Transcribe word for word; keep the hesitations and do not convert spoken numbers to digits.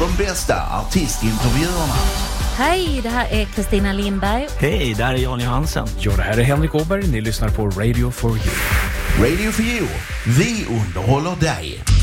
De bästa artistintervjuerna. Hej, det här är Kristina Lindberg. Hej, där är Jan Johansen. Ja, det här är Henrik Åberg. Ni lyssnar på Radio for You. Radio for You. Vi underhåller dig.